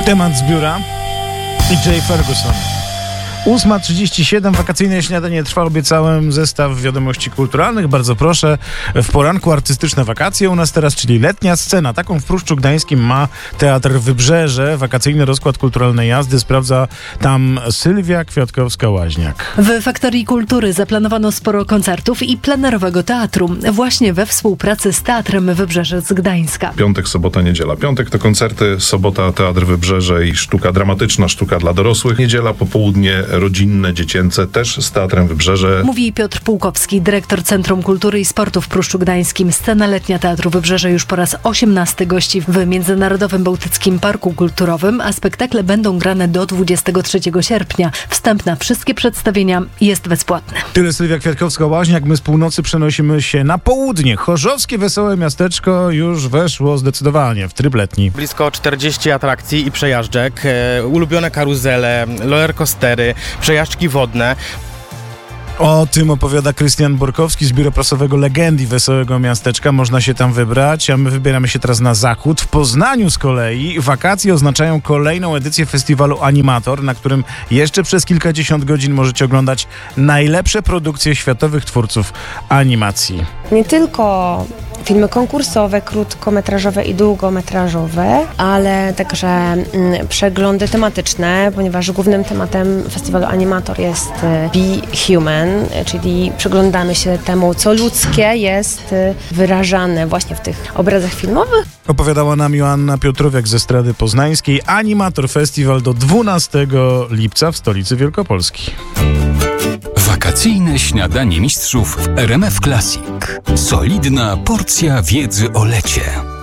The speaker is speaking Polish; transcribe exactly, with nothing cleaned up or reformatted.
Temat z biura i Jay Ferguson. ósma trzydzieści siedem, wakacyjne śniadanie trwa, obiecałem zestaw wiadomości kulturalnych. Bardzo proszę, w poranku artystyczne wakacje u nas teraz, czyli letnia scena. Taką w Pruszczu Gdańskim ma Teatr Wybrzeże. Wakacyjny rozkład kulturalnej jazdy sprawdza tam Sylwia Kwiatkowska-Łaźniak. W Faktorii Kultury zaplanowano sporo koncertów i plenerowego teatru, właśnie we współpracy z Teatrem Wybrzeże z Gdańska. Piątek, sobota, niedziela. Piątek to koncerty, sobota Teatr Wybrzeże i sztuka dramatyczna, sztuka dla dorosłych. Niedziela, popołudnie rodzinne, dziecięce, też z Teatrem Wybrzeże. Mówi Piotr Pułkowski, dyrektor Centrum Kultury i Sportu w Pruszczu Gdańskim. Scena letnia Teatru Wybrzeże już po raz osiemnasty gości w Międzynarodowym Bałtyckim Parku Kulturowym, a spektakle będą grane do dwudziestego trzeciego sierpnia. Wstęp na wszystkie przedstawienia jest bezpłatny. Tyle Sylwia Kwiatkowska-Łaźniak. My z północy przenosimy się na południe. Chorzowskie wesołe miasteczko już weszło zdecydowanie w tryb letni. Blisko czterdzieści atrakcji i przejażdżek, e, ulubione karuzele, rollercoastery, przejażdżki wodne. O tym opowiada Krystian Borkowski z Biura Prasowego Legendy Wesołego Miasteczka. Można się tam wybrać, a my wybieramy się teraz na zachód. W Poznaniu z kolei wakacje oznaczają kolejną edycję festiwalu Animator, na którym jeszcze przez kilkadziesiąt godzin możecie oglądać najlepsze produkcje światowych twórców animacji. Nie tylko filmy konkursowe, krótkometrażowe i długometrażowe, ale także mm, przeglądy tematyczne, ponieważ głównym tematem festiwalu Animator jest Be Human, czyli przyglądamy się temu, co ludzkie jest wyrażane właśnie w tych obrazach filmowych. Opowiadała nam Joanna Piotrowiak ze Strady Poznańskiej. Animator Festiwal do dwunastego lipca w stolicy Wielkopolski. Wakacyjne śniadanie mistrzów w R M F Classic. Solidna porcja wiedzy o lecie.